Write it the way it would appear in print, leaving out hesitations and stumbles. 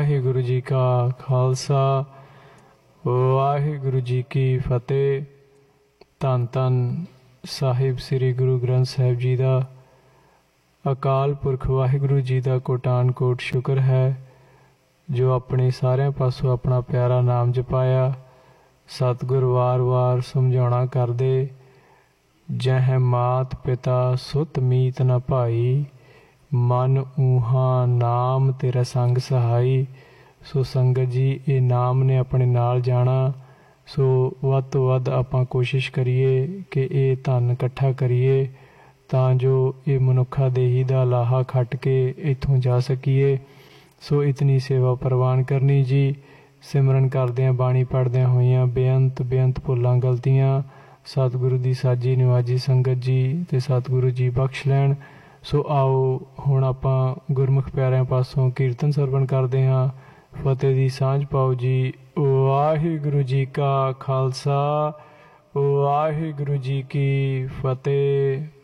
वाहिगुरु जी का खालसा वाहिगुरु जी की फतेह। धन धन साहिब श्री गुरु ग्रंथ साहिब जी का अकाल पुरख वाहिगुरु जी का कोटान कोट शुक्र है जो अपने सारे पासों अपना प्यारा नाम जपाया। सतगुर वार वार समझाना कर दे, जह मात पिता सुत मीत न भाई, मन ऊहा नाम तेरा संग सहाई। सो संगत जी ये नाम ने अपने नाल जाना, सो वध तो वध आपां कोशिश करिए कि ये धन इकट्ठा करिए तां जो ये मनुखा देही दा लाहा खट के इत्थों जा सकीए। सो इतनी सेवा प्रवान करनी जी। सिमरन करदियां बाणी पढ़दियां होइयां बेअंत बेअंत भुलां गलतियां सतगुरु दी साजी निवाजी संगत जी ते सतगुरु जी बख्श लैण। सो आओ हुण आपां गुरमुख प्यारिਆਂ पासों कीर्तन सरवण करदे हां। फतेह दी सांझ पाओ जी। वाहिगुरु जी का खालसा वाहिगुरु जी की फतेह।